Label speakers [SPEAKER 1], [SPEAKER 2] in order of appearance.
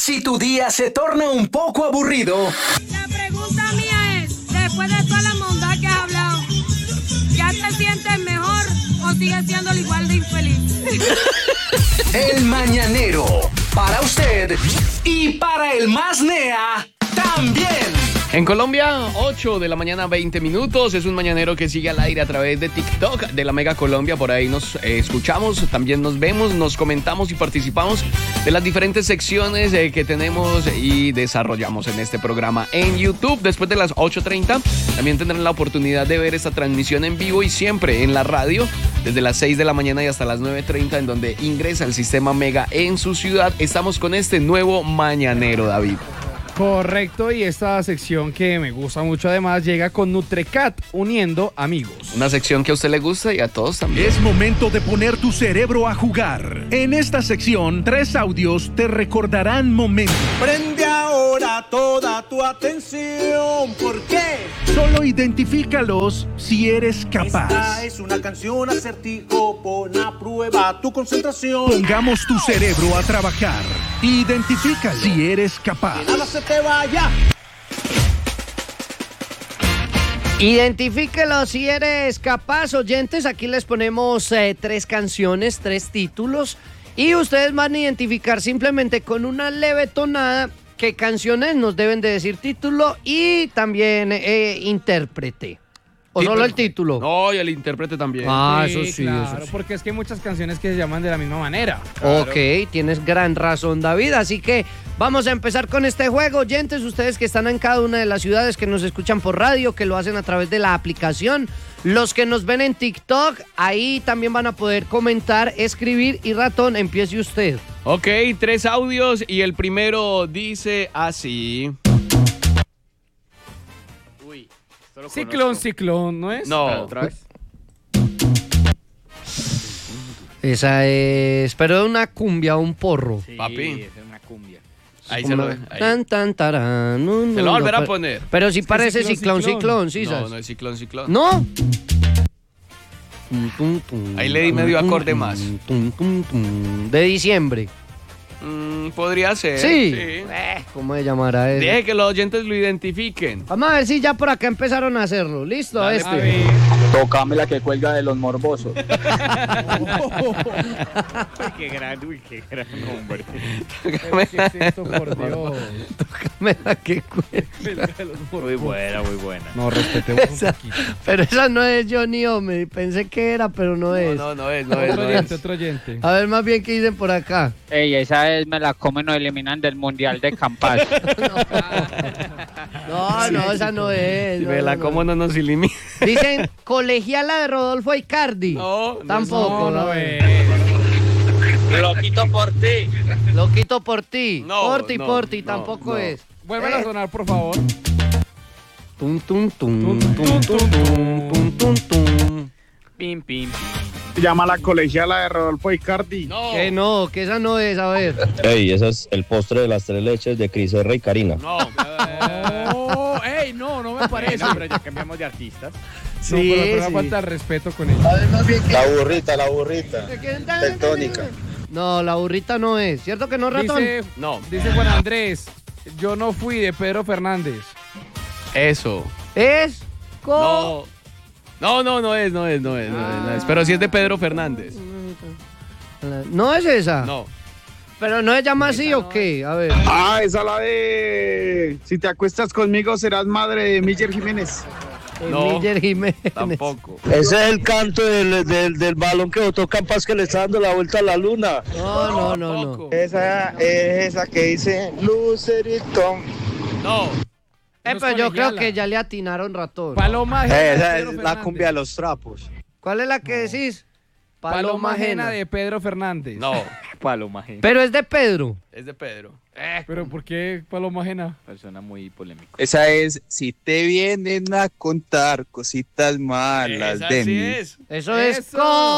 [SPEAKER 1] Si tu día se torna un poco aburrido.
[SPEAKER 2] La pregunta mía es, después de toda la bondad que has hablado, ¿ya te sientes mejor o sigues siendo igual de infeliz?
[SPEAKER 1] El Mañanero, para usted y para el más nea también.
[SPEAKER 3] En Colombia, 8 de la mañana, 20 minutos. Es un mañanero que sigue al aire a través de TikTok de la Mega Colombia. Por ahí nos escuchamos, también nos vemos, nos comentamos y participamos de las diferentes secciones que tenemos y desarrollamos en este programa en YouTube. Después de las 8:30, también tendrán la oportunidad de ver esta transmisión en vivo y siempre en la radio, desde las 6 de la mañana y hasta las 9:30, en donde ingresa el sistema Mega en su ciudad. Estamos con este nuevo mañanero, David.
[SPEAKER 4] Correcto, y esta sección que me gusta mucho además llega con Nutrecat, uniendo amigos.
[SPEAKER 3] Una sección que a usted le gusta y a todos también.
[SPEAKER 5] Es momento de poner tu cerebro a jugar. En esta sección, 3 audios te recordarán momentos.
[SPEAKER 6] Prende ahora toda tu atención. ¿Por qué?
[SPEAKER 5] Solo identifícalos si eres capaz.
[SPEAKER 6] Esta es una canción acertijo, pon a prueba tu concentración.
[SPEAKER 5] Pongamos tu cerebro a trabajar. Identifícalo si eres capaz.
[SPEAKER 6] Que nada se te vaya.
[SPEAKER 7] Identifíquelo si eres capaz, oyentes. Aquí les ponemos 3 canciones, 3 títulos. Y ustedes van a identificar simplemente con una leve tonada qué canciones. Nos deben de decir título y también intérprete. ¿O
[SPEAKER 3] Sí,
[SPEAKER 7] solo el título?
[SPEAKER 3] No, y el intérprete también.
[SPEAKER 7] Eso sí,
[SPEAKER 4] claro,
[SPEAKER 7] eso sí.
[SPEAKER 4] porque es que hay muchas canciones que se llaman de la misma manera.
[SPEAKER 7] Ok, tienes gran razón, David. Así que vamos a empezar con este juego. Oyentes, ustedes que están en cada una de las ciudades, que nos escuchan por radio, que lo hacen a través de la aplicación, los que nos ven en TikTok, ahí también van a poder comentar, escribir. Y Ratón, empiece usted.
[SPEAKER 3] Ok, 3 audios y el primero dice así. Uy, esto lo
[SPEAKER 4] Ciclón,
[SPEAKER 3] conozco.
[SPEAKER 4] ciclón, ¿no es?
[SPEAKER 3] No,
[SPEAKER 4] Otra vez.
[SPEAKER 7] Esa es, pero una cumbia, un porro.
[SPEAKER 3] Sí, papi.
[SPEAKER 4] Es una cumbia.
[SPEAKER 3] Ahí
[SPEAKER 7] Como
[SPEAKER 3] se lo
[SPEAKER 7] una-
[SPEAKER 3] ve. Ahí.
[SPEAKER 7] Tan, tan, tarán,
[SPEAKER 3] Se lo voy a volver a poner.
[SPEAKER 7] Pero si
[SPEAKER 4] que
[SPEAKER 7] parece
[SPEAKER 4] ciclón,
[SPEAKER 7] ciclón,
[SPEAKER 4] ciclón.
[SPEAKER 7] ¿sí
[SPEAKER 3] No,
[SPEAKER 7] sabes?
[SPEAKER 3] no es ciclón, ciclón.
[SPEAKER 7] ¿No?
[SPEAKER 3] Ahí le di medio acorde más.
[SPEAKER 7] De diciembre.
[SPEAKER 3] Podría ser.
[SPEAKER 7] Sí. ¿Cómo se llamará eso?
[SPEAKER 3] Deje que los oyentes lo identifiquen.
[SPEAKER 7] Vamos a ver si ya por acá empezaron a hacerlo. ¿Listo?
[SPEAKER 3] Dale,
[SPEAKER 7] Este.
[SPEAKER 4] A ver.
[SPEAKER 8] Tócame la que cuelga de los morbosos.
[SPEAKER 9] Qué gran nombre.
[SPEAKER 4] Pero, ¿qué es esto, por Dios?
[SPEAKER 7] Me da que cuenta.
[SPEAKER 9] Muy buena, muy buena.
[SPEAKER 4] No, respetemos un poquito.
[SPEAKER 7] Pero esa no es Johnny Hombre. Pensé que era, pero no es.
[SPEAKER 3] No es.
[SPEAKER 4] Otro oyente, otro oyente.
[SPEAKER 7] A ver más bien qué dicen por acá.
[SPEAKER 8] Ey, esa es me la comen o eliminan del Mundial de Campas.
[SPEAKER 7] No, esa no es.
[SPEAKER 3] Si
[SPEAKER 7] no,
[SPEAKER 3] me la
[SPEAKER 7] no,
[SPEAKER 3] como no nos elimina.
[SPEAKER 7] Dicen colegiala de Rodolfo Icardi.
[SPEAKER 3] No,
[SPEAKER 7] Tampoco,
[SPEAKER 4] No,
[SPEAKER 7] no.
[SPEAKER 8] Loquito por ti.
[SPEAKER 7] Lo quito por ti.
[SPEAKER 3] No,
[SPEAKER 7] por ti,
[SPEAKER 3] no,
[SPEAKER 7] tampoco
[SPEAKER 3] no.
[SPEAKER 7] es.
[SPEAKER 4] Vuelvan a sonar, por favor.
[SPEAKER 7] Tum, tum, tum, tum, tum, tum, tum, tum, tum.
[SPEAKER 9] Pim, pim, pim.
[SPEAKER 8] Se llama la colegiala de Rodolfo Icardi.
[SPEAKER 7] No, que esa no es, a ver.
[SPEAKER 10] Ey, ese es el postre de las 3 leches de Cris R y Karina.
[SPEAKER 3] No.
[SPEAKER 4] Oh, ey, no me parece.
[SPEAKER 9] Bueno, pero ya cambiamos de artistas.
[SPEAKER 4] No, pero falta el respeto con ella.
[SPEAKER 10] La burrita. Tectónica.
[SPEAKER 7] No, la burrita no es. ¿Cierto que no, Ratón?
[SPEAKER 4] Dice Juan Andrés, yo no fui de Pedro Fernández.
[SPEAKER 3] Eso.
[SPEAKER 7] ¿Es?
[SPEAKER 3] No es. Pero sí es de Pedro Fernández.
[SPEAKER 7] ¿No es esa?
[SPEAKER 3] No.
[SPEAKER 7] ¿Pero no se llama así o qué? A ver.
[SPEAKER 8] Ah, esa la de... Si te acuestas conmigo serás madre de Miller Jiménez.
[SPEAKER 3] No.
[SPEAKER 7] Miller Jiménez.
[SPEAKER 3] Tampoco.
[SPEAKER 10] Ese es el canto del balón que botó Campas que le está dando la vuelta a la luna.
[SPEAKER 7] No.
[SPEAKER 3] Tampoco.
[SPEAKER 8] Esa es esa que dice Lucerito.
[SPEAKER 3] No.
[SPEAKER 7] Pero yo creo que ya le atinaron, Ratón.
[SPEAKER 4] Paloma ajena de
[SPEAKER 8] Esa
[SPEAKER 4] Pedro
[SPEAKER 8] es la
[SPEAKER 4] Fernández.
[SPEAKER 8] cumbia de los trapos.
[SPEAKER 7] ¿Cuál es la que decís?
[SPEAKER 4] Paloma ajena de Pedro Fernández.
[SPEAKER 3] No.
[SPEAKER 9] Paloma ajena.
[SPEAKER 7] Pero es de Pedro.
[SPEAKER 3] Es de Pedro.
[SPEAKER 4] ¿Pero por qué paloma ajena?
[SPEAKER 9] Persona muy polémica.
[SPEAKER 8] Esa es Si te vienen a contar cositas malas
[SPEAKER 3] Esa
[SPEAKER 8] de
[SPEAKER 3] sí
[SPEAKER 8] mí.
[SPEAKER 3] es.
[SPEAKER 7] Eso es
[SPEAKER 4] Eso.